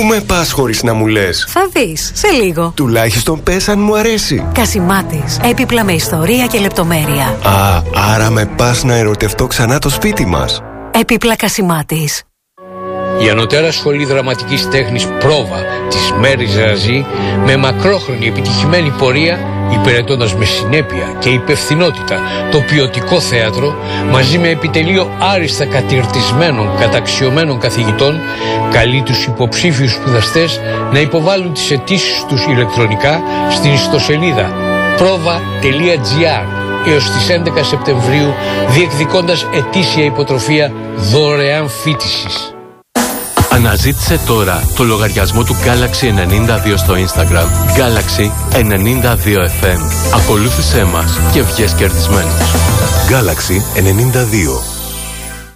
με πας χωρίς να μου λες? Θα δεις, σε λίγο. Τουλάχιστον πες αν μου αρέσει. Κασιμάτης. Έπιπλα με ιστορία και λεπτομέρεια. Α, άρα με πας να ερωτευτώ ξανά το σπίτι μας. Έπιπλα Κασιμάτης. Η Ανωτέρα Σχολή Δραματικής Τέχνης Πρόβα της Μέρης Ραζή, με μακρόχρονη επιτυχημένη πορεία, υπηρετώντας με συνέπεια και υπευθυνότητα το ποιοτικό θέατρο, μαζί με επιτελείο άριστα κατηρτισμένων καταξιωμένων καθηγητών, καλεί τους υποψήφιους σπουδαστές να υποβάλουν τις αιτήσεις τους ηλεκτρονικά στην ιστοσελίδα prova.gr έως τις 11 Σεπτεμβρίου, διεκδικώντας ετήσια υποτροφία δωρεάν φοιτησης. Αναζήτησε τώρα το λογαριασμό του Galaxy 92 στο Instagram. Galaxy 92 FM. Ακολούθησέ μας και βγες κερδισμένος. Galaxy 92.